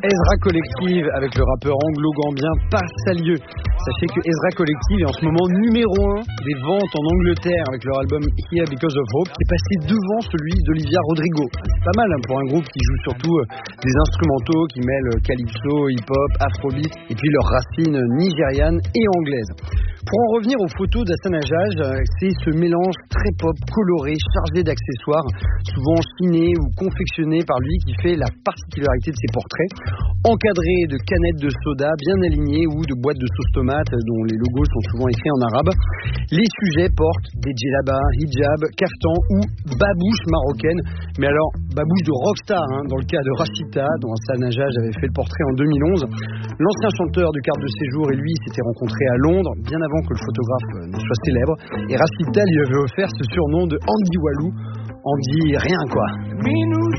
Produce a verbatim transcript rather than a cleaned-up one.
Ezra Collective avec le rappeur anglo-gambien Parsalieu. Sachez que Ezra Collective est en ce moment numéro un des ventes en Angleterre avec leur album Here Because of Hope, qui est passé devant celui d'Olivia Rodrigo. C'est pas mal hein, pour un groupe qui joue surtout euh, des instrumentaux qui mêlent calypso, hip-hop, afrobeat et puis leurs racines nigérianes et anglaises. Pour en revenir aux photos d'Hasan Hajjaj, c'est ce mélange très pop, coloré, chargé d'accessoires, souvent chinés ou confectionnés par lui, qui fait la particularité de ses portraits, encadrés de canettes de soda bien alignées ou de boîtes de sauce tomate dont les logos sont souvent écrits en arabe. Les sujets portent des djellabas, hijab, kaftan ou babouches marocaines. Mais alors, babouche de rockstar, hein, dans le cas de Rachita, dont Hasan Hajjaj avait fait le portrait en deux mille onze. L'ancien chanteur du carte de séjour et lui s'étaient rencontrés à Londres, bien avant que le photographe ne soit célèbre, et Rachita lui avait offert ce surnom de Andy Walou. Andy rien quoi.